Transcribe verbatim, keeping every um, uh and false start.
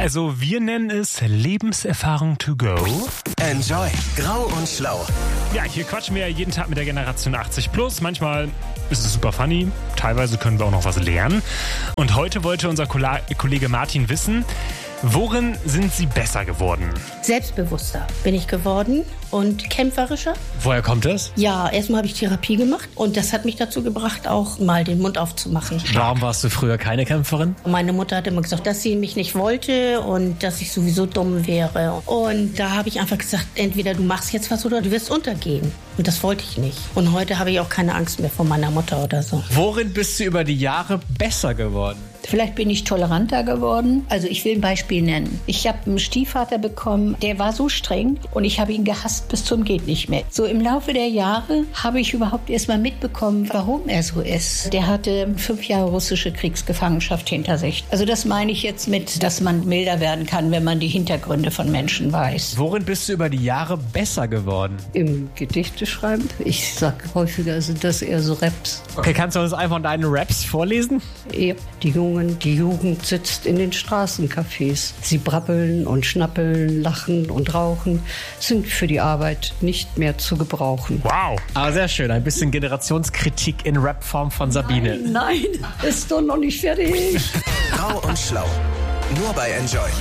Also wir nennen es Lebenserfahrung to go. Enjoy. Grau und Schlau. Ja, hier quatschen wir ja jeden Tag mit der Generation achtzig plus. Manchmal ist es super funny, teilweise können wir auch noch was lernen. Und heute wollte unser Kollege Martin wissen, worin sind Sie besser geworden? Selbstbewusster bin ich geworden und kämpferischer. Woher kommt das? Ja, erstmal habe ich Therapie gemacht und das hat mich dazu gebracht, auch mal den Mund aufzumachen. Warum warst du früher keine Kämpferin? Meine Mutter hat immer gesagt, dass sie mich nicht wollte und dass ich sowieso dumm wäre. Und da habe ich einfach gesagt, entweder du machst jetzt was oder du wirst untergehen. Und das wollte ich nicht. Und heute habe ich auch keine Angst mehr vor meiner Mutter oder so. Worin bist du über die Jahre besser geworden? Vielleicht bin ich toleranter geworden. Also ich will ein Beispiel nennen. Ich habe einen Stiefvater bekommen, der war so streng und ich habe ihn gehasst bis zum geht nicht mehr. So im Laufe der Jahre habe ich überhaupt erst mal mitbekommen, warum er so ist. Der hatte fünf Jahre russische Kriegsgefangenschaft hinter sich. Also das meine ich jetzt mit, dass man milder werden kann, wenn man die Hintergründe von Menschen weiß. Worin bist du über die Jahre besser geworden? Im Gedichte schreiben. Ich sag häufiger, sind das eher so Raps. Okay, kannst du uns einfach deine Raps vorlesen? Ja, die Jungen, die Jugend sitzt in den Straßencafés. Sie brabbeln und schnappeln, lachen und rauchen, sind für die Arbeit nicht mehr zu gebrauchen. Wow. Aber sehr schön, ein bisschen Generationskritik in Rapform von Sabine. Nein, nein, ist doch noch nicht fertig. Grau und Schlau. Nur bei Enjoy.